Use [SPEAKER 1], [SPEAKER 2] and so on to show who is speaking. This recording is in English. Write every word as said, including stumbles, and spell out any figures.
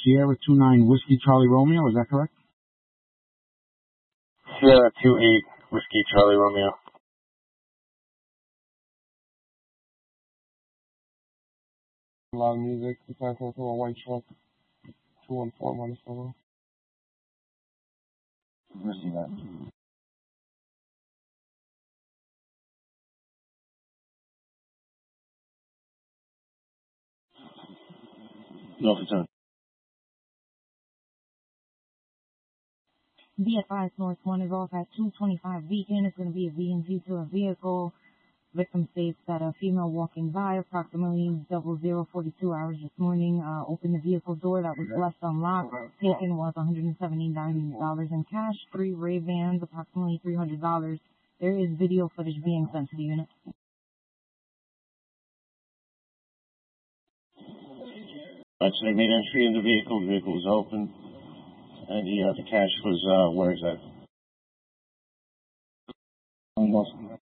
[SPEAKER 1] Sierra two nine Whiskey Charlie Romeo, is that correct?
[SPEAKER 2] Sierra two eight Whiskey Charlie Romeo.
[SPEAKER 3] Loud music, the time for a white truck, two one four Monticello.
[SPEAKER 2] Receive that. No concern.
[SPEAKER 4] Be advised, North one is off at two twenty-five Beacon. It's going to be a V and V to a vehicle. Victim states that a female walking by approximately double zero forty-two hours this morning uh, opened the vehicle door that was left unlocked. Taken was one hundred seventy-nine dollars in cash, three Ray-Bans, approximately three hundred dollars. There is video footage being sent to the unit.
[SPEAKER 2] Right, so they made entry in the vehicle. The vehicle was open, and the, uh, the cash was, uh, where is that? Almost.